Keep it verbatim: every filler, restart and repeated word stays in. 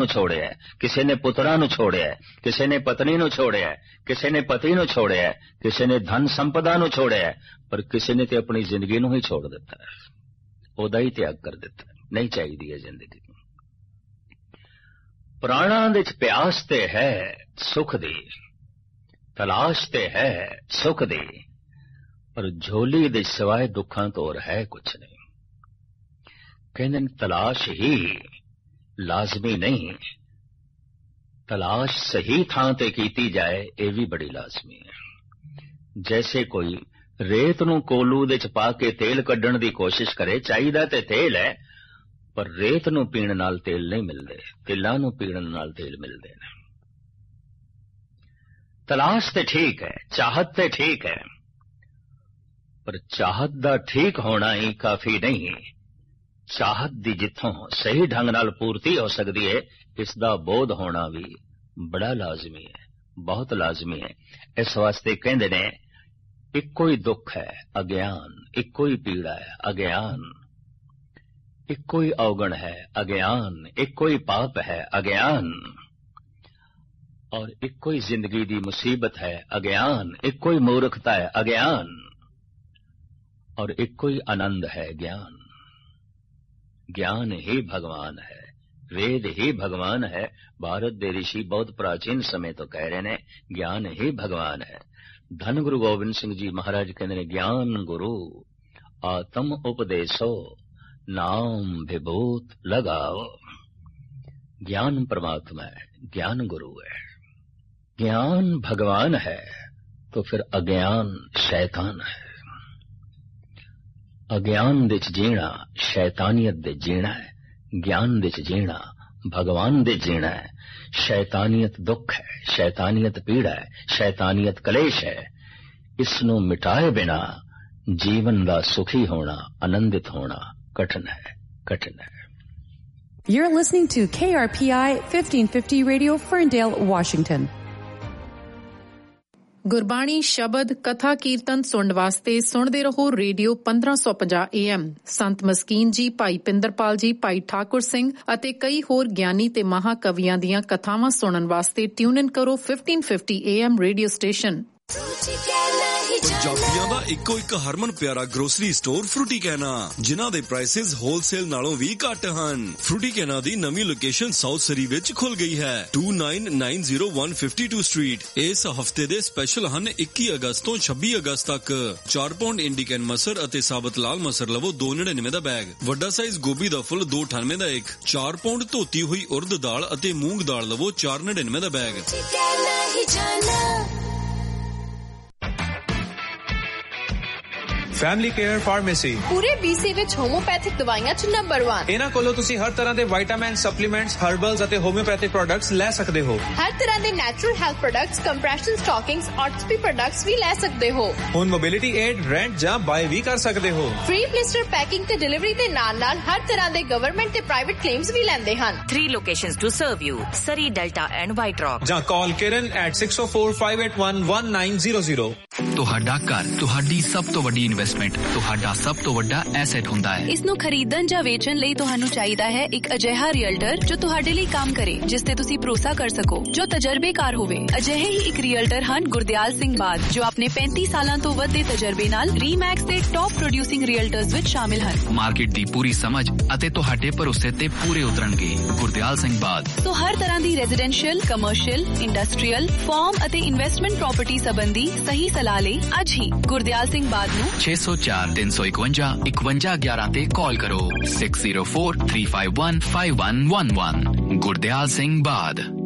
ਛੋੜਿਆ, ਕਿਸੇ ਨੇ ਪੁੱਤਰਾਂ ਨੂੰ ਛੋੜਿਆ, ਕਿਸੇ ਨੇ ਪਤਨੀ ਨੂੰ ਛੋੜਿਆ, ਕਿਸੇ ਨੇ ਪਤੀ ਨੂੰ ਛੋੜਿਆ, ਕਿਸੇ ਨੇ ਧਨ ਸੰਪਦਾ ਨੂੰ ਛੋੜਿਆ, ਪਰ ਕਿਸੇ ਨੇ ਤੇ ਆਪਣੀ ਜ਼ਿੰਦਗੀ ਨੂੰ ਹੀ ਛੋੜ ਦਿੱਤਾ, ਉਹਦਾ ਹੀ ਤਿਆਗ ਕਰ ਦਿੱਤਾ। ਨਹੀਂ ਚਾਹੀਦੀ ਹੈ ਜ਼ਿੰਦਗੀ। ਪ੍ਰਾਣਾਂ ਦੇ ਚ ਪਿਆਸ ਤੇ ਹੈ ਸੁਖ ਦੀ, ਤਲਾਸ਼ ਤੇ ਹੈ ਸੁਖ ਦੀ, ਪਰ ਝੋਲੀ ਦੇ ਸਿਵਾਏ ਦੁੱਖਾਂ ਤੋਂ ਹੋਰ ਹੈ ਕੁਛ ਨਹੀਂ। ਕਹਿੰਦੇ ਨੇ ਤਲਾਸ਼ ਹੀ ਲਾਜ਼ਮੀ ਨਹੀਂ, ਤਲਾਸ਼ ਸਹੀ ਥਾਂ ਤੇ ਕੀਤੀ ਜਾਏ ਇਹ ਵੀ ਬੜੀ ਲਾਜ਼ਮੀ ਹੈ। ਜੈਸੇ ਕੋਈ ਰੇਤ ਨੂੰ ਕੋਲੂ ਦੇ ਚ ਪਾ ਕੇ ਤੇਲ ਕੱਢਣ ਦੀ ਕੋਸ਼ਿਸ਼ ਕਰੇ, ਚਾਹੀਦਾ ਤੇ ਤੇਲ ਹੈ, ਪਰ ਰੇਤ ਨੂੰ ਪੀਣ ਨਾਲ ਤੇਲ ਨਹੀਂ ਮਿਲਦੇ, ਤਿਲਾਂ ਨੂੰ ਪੀਣ ਨਾਲ ਤੇਲ ਮਿਲਦੇ ਨੇ। ਤਲਾਸ਼ ਤੇ ਠੀਕ ਹੈ, ਚਾਹਤ ਤੇ ਠੀਕ ਹੈ, ਪਰ ਚਾਹਤ ਦਾ ਠੀਕ ਹੋਣਾ ਹੀ ਕਾਫੀ ਨਹੀਂ। ਚਾਹਤ ਦੀ ਜਿੱਥੋਂ ਸਹੀ ਢੰਗ ਨਾਲ ਪੂਰਤੀ ਹੋ ਸਕਦੀ ਹੈ, ਇਸ ਦਾ ਬੋਧ ਹੋਣਾ ਵੀ ਬੜਾ ਲਾਜ਼ਮੀ ਹੈ, ਬਹੁਤ ਲਾਜ਼ਮੀ ਹੈ। ਇਸ ਵਾਸਤੇ ਕਹਿੰਦੇ ਨੇ ਇੱਕੋ ਹੀ ਦੁੱਖ ਹੈ ਅਗਿਆਨ, ਇੱਕੋ ਹੀ ਪੀੜਾ ਹੈ ਅਗਿਆਨ, ਇੱਕੋ ਹੀ ਔਗਣ ਹੈ ਅਗਿਆਨ, ਇੱਕੋ ਹੀ ਪਾਪ ਹੈ ਅਗਿਆਨ, ਔਰ ਇੱਕੋ ਹੀ ਜ਼ਿੰਦਗੀ ਦੀ ਮੁਸੀਬਤ ਹੈ ਅਗਿਆਨ, ਇੱਕੋ ਹੀ ਮੂਰਖਤਾ ਹੈ ਅਗਿਆਨ, ਔਰ ਇੱਕੋ ਹੀ ਆਨੰਦ ਹੈ ਗਿਆਨ। ਗਿਆਨ ਹੀ ਭਗਵਾਨ ਹੈ, वेद ही भगवान है। भारत दे ऋषि बहुत प्राचीन समय तो कह रहे ने ज्ञान ही भगवान है। धन गुरु गोबिंद सिंह जी महाराज कहते ने ज्ञान गुरु आत्म उपदेशो नाम विभूत लगाओ। ज्ञान परमात्मा है, ज्ञान गुरु है, ज्ञान भगवान है, तो फिर अज्ञान शैतान है। अज्ञान दे च जीना शैतानियत दे जीना है, ज्ञान दे च जीना भगवान दे जीना है। शैतानियत दुख है, शैतानियत पीड़ा है, शैतानियत कलेश है। इसनों मिटाए बिना जीवन दा सुखी होना, आनंदित होना कठिन है, कठिन है। You're listening to K R P I fifteen fifty Radio, Ferndale, Washington. Gurbani ਸ਼ਬਦ ਕਥਾ ਕੀਰਤਨ ਸੁਣਨ ਵਾਸਤੇ ਸੁਣਦੇ ਰਹੋ ਰੇਡੀਓ ਪੰਦਰਾਂ ਸੌ ਪੰਜਾਹ ਏ ਐਮ। ਸੰਤ ਮਸਕੀਨ ਜੀ, ਭਾਈ ਪਿੰਦਰਪਾਲ ਜੀ, ਭਾਈ ਠਾਕੁਰ ਸਿੰਘ ਅਤੇ ਕਈ ਹੋਰ ਗਿਆਨੀ ਤੇ ਮਹਾਕਵੀਆਂ ਦੀਆਂ ਕਥਾਵਾਂ ਸੁਣਨ ਵਾਸਤੇ ਟਿਊਨ ਇਨ ਕਰੋ fifteen fifty A M radio station. ਪੰਜਾਬੀਆਂ ਦਾ ਇੱਕੋ ਇੱਕ ਹਰਮਨ ਪਿਆਰਾ ਗਰੋਸਰੀ ਸਟੋਰ ਫਰੂਟੀ ਕੈਨਾ, ਜਿਨ੍ਹਾਂ ਦੇ ਪ੍ਰਾਈਸਿਸ ਹੋਲਸੇਲ ਨਾਲੋਂ ਵੀ ਘੱਟ ਹਨ। ਫਰੂਟੀ ਕੈਨਾ ਦੀ ਨਵੀਂ ਲੋਕੇਸ਼ਨ ਸਾਊਥ ਸਰੀ ਵਿੱਚ ਖੁੱਲ ਗਈ ਹੈ, to nine nine zero one fifty two street. ਇਸ ਹਫਤੇ ਦੇ ਸਪੈਸ਼ਲ ਹਨ ਇੱਕੀ ਅਗਸਤ ਤੋਂ ਛੱਬੀ ਅਗਸਤ ਤੱਕ। ਚਾਰ ਪੌਂਡ ਇੰਡੀਕਨ ਮਸਰ ਅਤੇ ਸਾਬਤ ਲਾਲ ਮਸਰ ਲਵੋ ਦੋ ਨੜਿਨਵੇਂ ਦਾ ਬੈਗ। ਵੱਡਾ ਸਾਈਜ਼ ਗੋਭੀ ਦਾ ਫੁੱਲ ਦੋ ਅਠਾਨਵੇਂ ਦਾ ਇੱਕ। ਚਾਰ ਪੌਂਡ ਧੋਤੀ ਹੋਈ ਉਰਦ ਦਾਲ ਅਤੇ ਮੂੰਗ ਦਾਲ ਲਵੋ ਚਾਰ ਨੜਿਨਵੇਂ ਦਾ ਬੈਗ। ਫੈਮਿਲੀ ਕੇਅਰ ਫਾਰਮੇਸੀ ਪੂਰੇ ਬੀਸੀ ਵਿੱਚ ਹੋਮੋਪੈਥਿਕ ਦਵਾਈਆਂ ਚ ਨੰਬਰ ਇੱਕ। ਇਹਨਾਂ ਕੋਲੋਂ ਤੁਸੀਂ ਹਰ ਤਰ੍ਹਾਂ ਦੇ ਵਿਟਾਮਿਨ, ਸਪਲੀਮੈਂਟਸ, ਹਰਬਲਸ ਅਤੇ ਹੋਮਿਓਪੈਥਿਕ ਪ੍ਰੋਡਕਟਸ ਲੈ ਸਕਦੇ ਹੋ। ਹਰ ਤਰ੍ਹਾਂ ਦੇ natural health products, compression ਸਟਾਕਿੰਗਸ, ਆਰਥੋਪੀ products ਵੀ ਲੈ ਸਕਦੇ ਹੋ। ਹੁਣ ਮੋਬਿਲਿਟੀ ਏਡ, ਰੈਂਟ ਜਾਂ ਬਾਏ ਵੀ ਕਰ ਸਕਦੇ ਹੋ। ਫ੍ਰੀ ਬਲਿਸਟਰ ਪੈਕਿੰਗ ਤੇ ਡਿਲੀਵਰੀ ਦੇ ਨਾਲ ਨਾਲ ਹਰ ਤਰ੍ਹਾਂ ਦੇ ਗਵਰਨਮੈਂਟ ਤੇ ਪ੍ਰਾਈਵੇਟ ਕਲੇਮਸ ਵੀ ਲੈਂਦੇ ਹਨ। Three locations to serve you: Surrey, Delta and White Rock. ਜਾਂ ਕਾਲ ਕਿਰਨ at six oh four, five eight one, one nine zero zero। ਤੁਹਾਡਾ ਘਰ ਤੁਹਾਡੀ ਸਭ ਤੋਂ ਵੱਡੀ ਇਨਵੈਸਟਮੈਂਟ, ਤੁਹਾਡਾ ਸਭ ਤੋਂ ਵੱਡਾ ਐਸੈਟ ਹੁੰਦਾ ਹੈ। ਇਸ ਨੂੰ ਖਰੀਦਣ ਜਾਂ ਵੇਚਣ ਲਈ ਤੁਹਾਨੂੰ ਚਾਹੀਦਾ ਹੈ ਇੱਕ ਅਜਿਹਾ ਰੀਅਲਟਰ ਜੋ ਤੁਹਾਡੇ ਲਈ ਕੰਮ ਕਰੇ, ਜਿਸ ਤੇ ਤੁਸੀਂ ਭਰੋਸਾ ਕਰ ਸਕੋ, ਜੋ ਤਜਰਬੇਕਾਰ ਹੋਵੇ। ਅਜਿਹੇ ਹੀ ਇੱਕ ਰੀਅਲਟਰ ਹਨ ਗੁਰਦਿਆਲ ਸਿੰਘ ਬਾਦ, ਜੋ ਆਪਣੇ ਪੈਂਤੀ ਸਾਲਾਂ ਤੋਂ ਵੱਧ ਦੇ ਤਜਰਬੇ ਨਾਲ ਰੀਮੈਕਸ ਦੇ ਟੌਪ ਪ੍ਰੋਡਿਊਸਿੰਗ ਰੀਅਲਟਰਸ ਵਿੱਚ ਸ਼ਾਮਿਲ ਹਨ। ਮਾਰਕੀਟ ਦੀ ਪੂਰੀ ਸਮਝ ਅਤੇ ਤੁਹਾਡੇ ਭਰੋਸੇ ਤੇ ਪੂਰੇ ਉਤਰਨਗੇ। ਗੁਰਦਿਆਲ ਸਿੰਘ ਬਾਦ। ਸੋ ਹਰ ਤਰ੍ਹਾਂ ਦੀ ਰੈਜ਼ੀਡੈਂਸ਼ੀਅਲ, ਕਮਰਸ਼ੀਅਲ, ਇੰਡਸਟਰੀਅਲ, ਫਾਰਮ ਅਤੇ ਇਨਵੈਸਟਮੈਂਟ ਪ੍ਰਾਪਰਟੀ ਸੰਬੰਧੀ ਸਹੀ ਸਲਾਹ ਲਈ ਅੱਜ ਹੀ ਗੁਰਦਿਆਲ ਸਿੰਘ ਬਾਦ ਨੂੰ ਛੇ ਸੌ ਚਾਰ ਤਿੰਨ ਸੌ ਇਕਵੰਜਾ ਇਕਵੰਜਾ ਗਿਆਰਾਂ ਤੇ ਕਾਲ ਕਰੋ। Six zero four three five one five one one one. Gurdial Singh ਬਾਦ।